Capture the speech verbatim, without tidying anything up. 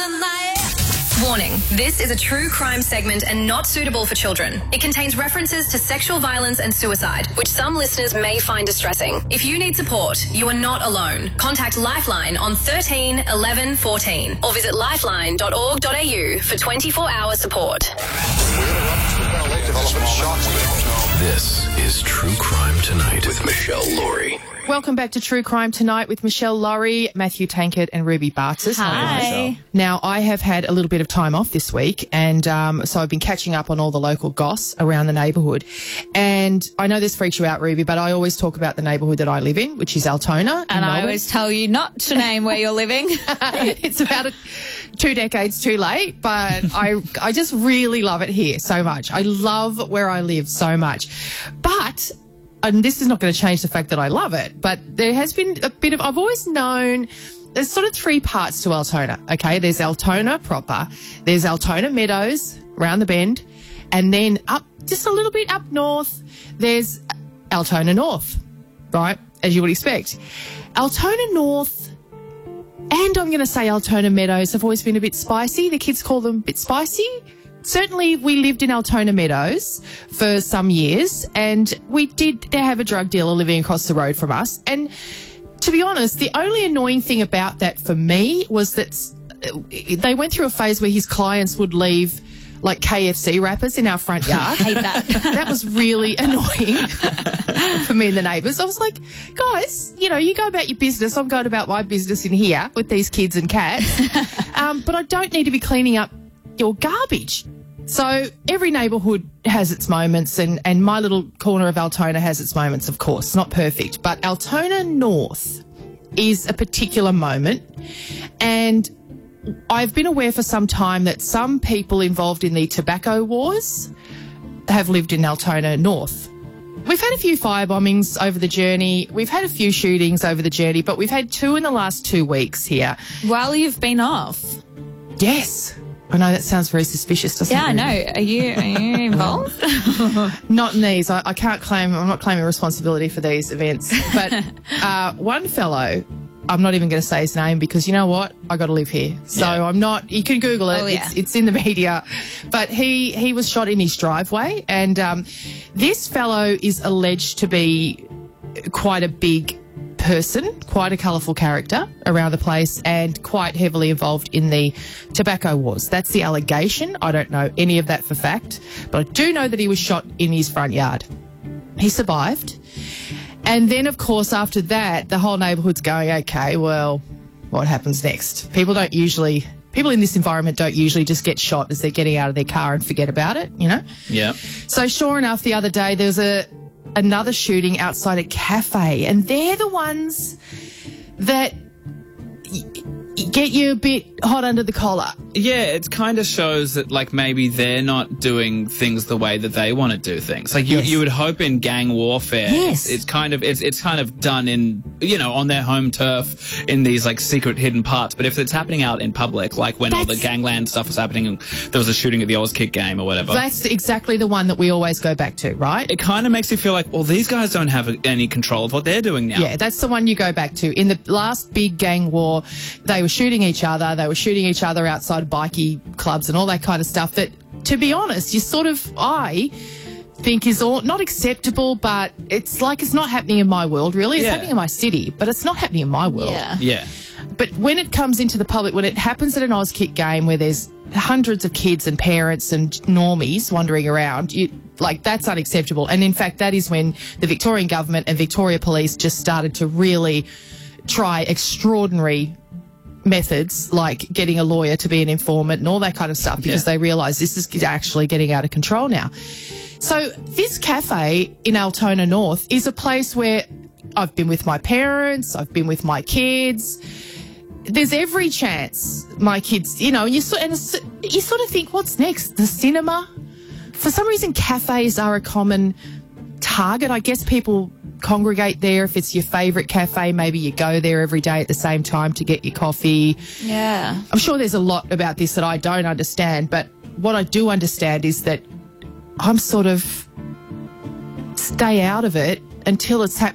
Warning, this is a true crime segment and not suitable for children. It contains references to sexual violence and suicide, which some listeners may find distressing. If you need support, you are not alone. Contact Lifeline on thirteen eleven fourteen or visit lifeline dot org dot a u for twenty-four hour support. This is True Crime Tonight with Michelle Laurie. Welcome back to True Crime Tonight with Michelle Laurie, Matthew Tankard and Ruby Bartas. Hi. Now, I have had a little bit of time off this week, and um, so I've been catching up on all the local goss around the neighbourhood. And I know this freaks you out, Ruby, but I always talk about the neighbourhood that I live in, which is Altona. And I always tell you not to name where you're living. It's about a, two decades too late, but I, I just really love it here so much. I love where I live so much. But... and this is not going to change the fact that I love it, but there has been a bit of, I've always known, there's sort of three parts to Altona, okay? There's Altona proper, there's Altona Meadows, around the bend, and then up, just a little bit up north, there's Altona North, right, as you would expect. Altona North, and I'm going to say Altona Meadows have always been a bit spicy. The kids call them a bit spicy. Certainly, we lived in Altona Meadows for some years, and we did have a drug dealer living across the road from us. And to be honest, the only annoying thing about that for me was that they went through a phase where his clients would leave like K F C wrappers in our front yard. I hate that. That was really annoying for me and the neighbours. I was like, guys, you know, you go about your business. I'm going about my business in here with these kids and cats. um, but I don't need to be cleaning up your garbage. So every neighbourhood has its moments, and, and my little corner of Altona has its moments, of course. Not perfect, but Altona North is a particular moment, and I've been aware for some time that some people involved in the tobacco wars have lived in Altona North. We've had a few fire bombings over the journey. We've had a few shootings over the journey, but we've had two in the last two weeks here. While you've been off. Yes. I know that sounds very suspicious, doesn't Yeah, it? I know. Are you are you involved? Not in these. I, I can't claim, I'm not claiming responsibility for these events. But uh, one fellow, I'm not even going to say his name because you know what? I got to live here. So Yeah. I'm not, you can Google it. Oh, yeah. It's, it's in the media. But he, he was shot in his driveway. And um, this fellow is alleged to be quite a big person, quite a colourful character around the place, and quite heavily involved in the tobacco wars. That's the allegation. I don't know any of that for fact, but I do know that he was shot in his front yard. He survived. And then, of course, after that, the whole neighbourhood's going, okay, well, what happens next? People don't usually... People in this environment don't usually just get shot as they're getting out of their car and forget about it, you know? Yeah. So sure enough, the other day there was a another shooting outside a cafe, and they're the ones that y- y- get you a bit hot under the collar. Yeah, it kind of shows that, like, maybe they're not doing things the way that they want to do things. Like, you, Yes. you would hope in gang warfare, Yes. it's, it's kind of it's it's kind of done in, you know, on their home turf in these, like, secret hidden parts. But if it's happening out in public, like when all the That's- gangland stuff was happening and there was a shooting at the Oz Kick game or whatever, That's exactly the one that we always go back to, right? it kind of makes you feel like, well, these guys don't have any control of what they're doing now. Yeah, that's the one you go back to. In the last big gang war, they were shooting each other. They were shooting each other outside of bikie clubs and all that kind of stuff that, to be honest, you sort of, I think is all, not acceptable, but it's like it's not happening in my world, really. It's Yeah. happening in my city, but it's not happening in my world. Yeah. Yeah. But when it comes into the public, when it happens at an Oz Kick game where there's hundreds of kids and parents and normies wandering around, you, like, that's unacceptable. And in fact, that is when the Victorian government and Victoria Police just started to really try extraordinary methods, like getting a lawyer to be an informant and all that kind of stuff, because Yeah. they realise this is actually getting out of control now. So this cafe in Altona North is a place where I've been with my parents, I've been with my kids. There's every chance my kids, you know, you sort and it's, you sort of think, what's next? The cinema? For some reason, cafes are a common target. I guess people congregate there. If it's your favourite cafe, maybe you go there every day at the same time to get your coffee. Yeah. I'm sure there's a lot about this that I don't understand, but what I do understand is that I'm sort of stay out of it until it's happening